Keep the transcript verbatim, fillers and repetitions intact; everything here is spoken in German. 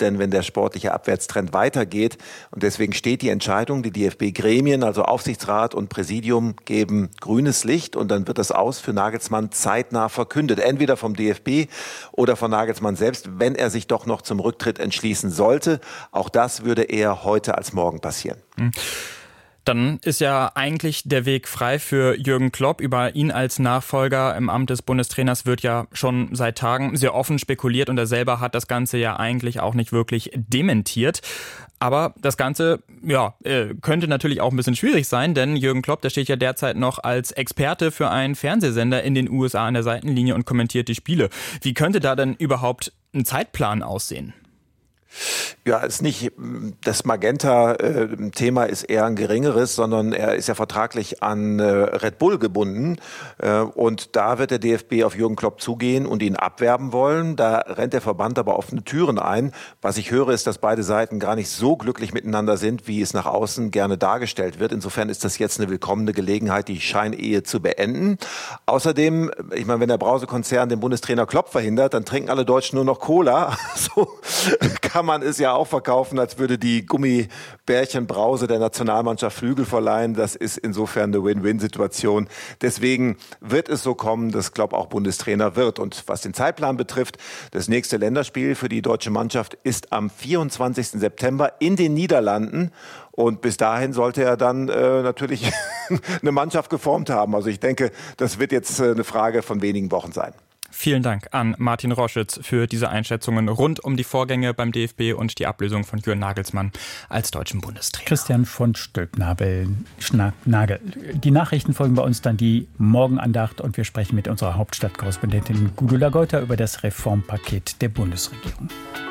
denn wenn der sportliche Abwärtstrend weitergeht? Und deswegen steht die Entscheidung, die D F B-Gremien, also Aufsichtsrat und Präsidium, geben grünes Licht und dann wird das Aus für Nagelsmann zeitnah verkündet. Entweder vom D F B oder von Nagelsmann selbst, wenn er sich doch noch zum Rücktritt entschließen sollte. Auch das würde eher heute als morgen passieren. Hm. Dann ist ja eigentlich der Weg frei für Jürgen Klopp. Über ihn als Nachfolger im Amt des Bundestrainers wird ja schon seit Tagen sehr offen spekuliert und er selber hat das Ganze ja eigentlich auch nicht wirklich dementiert. Aber das Ganze, ja, könnte natürlich auch ein bisschen schwierig sein, denn Jürgen Klopp, der steht ja derzeit noch als Experte für einen Fernsehsender in den U S A an der Seitenlinie und kommentiert die Spiele. Wie könnte da denn überhaupt ein Zeitplan aussehen? Ja, ist nicht, das Magenta-Thema ist eher ein geringeres, sondern er ist ja vertraglich an Red Bull gebunden. Und da wird der D F B auf Jürgen Klopp zugehen und ihn abwerben wollen. Da rennt der Verband aber offene Türen ein. Was ich höre, ist, dass beide Seiten gar nicht so glücklich miteinander sind, wie es nach außen gerne dargestellt wird. Insofern ist das jetzt eine willkommene Gelegenheit, die Scheinehe zu beenden. Außerdem, ich meine, wenn der Brausekonzern den Bundestrainer Klopp verhindert, dann trinken alle Deutschen nur noch Cola. So kann man es ja auch verkaufen, als würde die Gummibärchenbrause der Nationalmannschaft Flügel verleihen. Das ist insofern eine Win-Win-Situation. Deswegen wird es so kommen, dass Klopp auch Bundestrainer wird. Und was den Zeitplan betrifft, das nächste Länderspiel für die deutsche Mannschaft ist am vierundzwanzigsten September in den Niederlanden. Und bis dahin sollte er dann äh, natürlich eine Mannschaft geformt haben. Also ich denke, das wird jetzt äh, eine Frage von wenigen Wochen sein. Vielen Dank an Martin Roschitz für diese Einschätzungen rund um die Vorgänge beim D F B und die Ablösung von Jürgen Nagelsmann als deutschen Bundestrainer. Christian von Stülpnagel. Die Nachrichten folgen bei uns dann die Morgenandacht und wir sprechen mit unserer Hauptstadtkorrespondentin Gudula Geuter über das Reformpaket der Bundesregierung.